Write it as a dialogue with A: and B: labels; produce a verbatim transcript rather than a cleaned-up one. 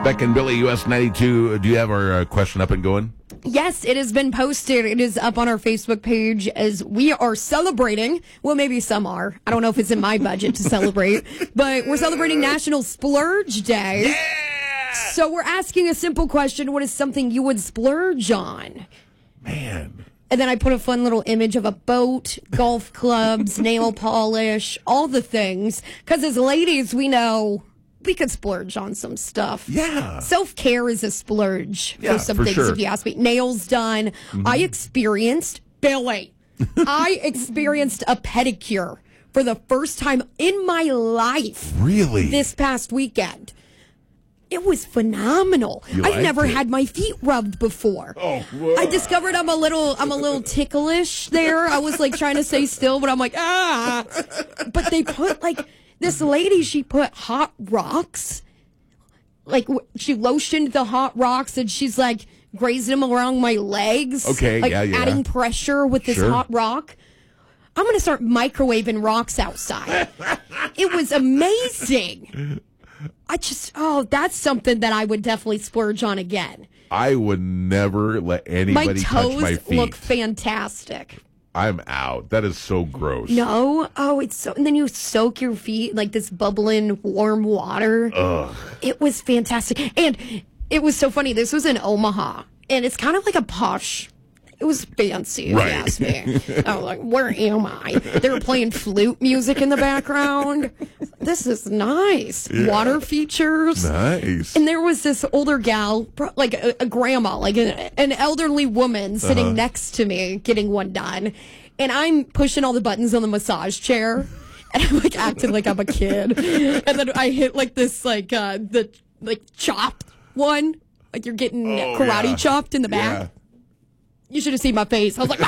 A: Beck and Billy, U S ninety-two. Do you have our uh, question up and going?
B: Yes, it has been posted. It is up on our Facebook page as we are celebrating. Well, maybe some are. I don't know if it's in my budget to celebrate, but we're celebrating National Splurge Day.
A: Yeah!
B: So we're asking a simple question. What is something you would splurge on?
A: Man.
B: And then I put a fun little image of a boat, golf clubs, nail polish, all the things. Because as ladies, we know we could splurge on some stuff.
A: Yeah.
B: Self-care is a splurge
A: Yeah,
B: for some
A: for
B: things,
A: sure.
B: if you ask me. Nails done.
A: Mm-hmm.
B: I experienced, Billy, I experienced a pedicure for the first time in my life.
A: Really?
B: This past weekend. It was phenomenal.
A: You
B: I've
A: liked
B: never
A: it?
B: had my feet rubbed before.
A: Oh, whoa.
B: I discovered I'm a little I'm a little ticklish there. I was like trying to stay still, but I'm like, ah. But they put like this lady, she put hot rocks. Like w- she lotioned the hot rocks and she's like grazing them around my legs.
A: Okay,
B: like
A: yeah, yeah.
B: adding pressure with this
A: Sure.
B: hot rock. I'm going to start microwaving rocks outside. It was amazing. I just, oh, that's something that I would definitely splurge on again.
A: I would never let
B: My
A: anybody touch
B: toes
A: my feet.
B: look fantastic.
A: I'm out. That is so gross.
B: No, oh, it's so, and then you soak your feet like this bubbling warm water.
A: Ugh.
B: It was fantastic. And it was so funny. This was in Omaha, and it's kind of like a posh. It was fancy, if
A: Right.
B: you ask me. I was like, where am I? They were playing flute music in the background. This is nice.
A: Yeah.
B: Water features.
A: Nice.
B: And there was this older gal, pro- like a, a grandma, like a, an elderly woman sitting
A: Uh-huh.
B: next to me getting one done. And I'm pushing all the buttons on the massage chair. And I'm like acting like I'm a kid. And then I hit like this, like, uh, the, like, chop one. Like you're getting
A: Oh,
B: karate
A: yeah.
B: chopped in the back.
A: Yeah.
B: You should have seen my face. I was like,